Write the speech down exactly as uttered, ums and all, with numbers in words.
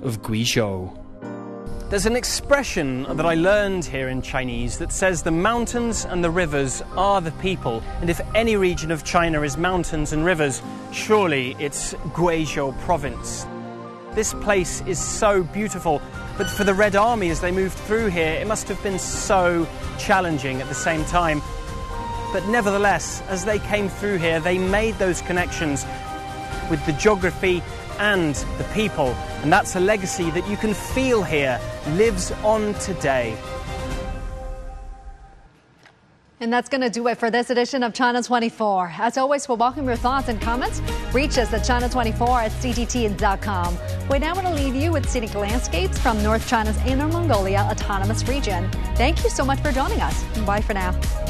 of Guizhou. There's an expression that I learned here in Chinese that says the mountains and the rivers are the people, and if any region of China is mountains and rivers, surely it's Guizhou province. This place is so beautiful, but for the Red Army as they moved through here, it must have been so challenging at the same time. But nevertheless, as they came through here, they made those connections with the geography and the people, and that's a legacy that you can feel here lives on today. And that's going to do it for this edition of China twenty-four. As always, we'll welcome your thoughts and comments. Reach us at China twenty-four at C T T dot com. We now want to leave you with scenic landscapes from North China's Inner Mongolia Autonomous Region. Thank you so much for joining us. Bye for now.